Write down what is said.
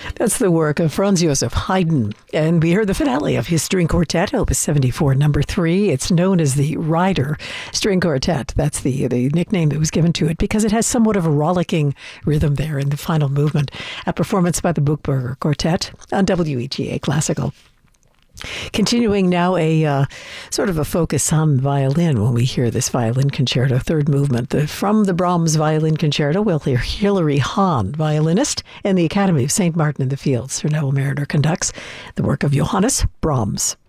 That's the work of Franz Joseph Haydn. And we heard the finale of his string quartet, Opus 74, number 3. It's known as the Rider String Quartet. That's the nickname that was given to it because it has somewhat of a rollicking rhythm there in the final movement. A performance by the Buchberger Quartet on WEGA Classical. Continuing now a sort of a focus on violin when we hear this violin concerto, third movement. From the Brahms Violin Concerto, we'll hear Hilary Hahn, violinist, and the Academy of St. Martin in the Fields. Sir Neville Mariner conducts the work of Johannes Brahms.